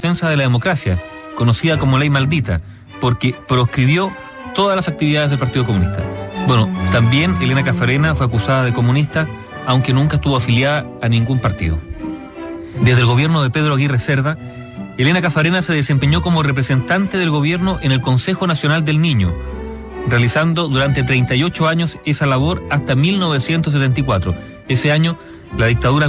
defensa de la democracia, conocida como Ley Maldita, porque proscribió todas las actividades del Partido Comunista. Bueno, también Elena Caffarena fue acusada de comunista, aunque nunca estuvo afiliada a ningún partido. Desde el gobierno de Pedro Aguirre Cerda, Elena Caffarena se desempeñó como representante del gobierno en el Consejo Nacional del Niño, realizando durante 38 años esa labor hasta 1974. Ese año, la dictadura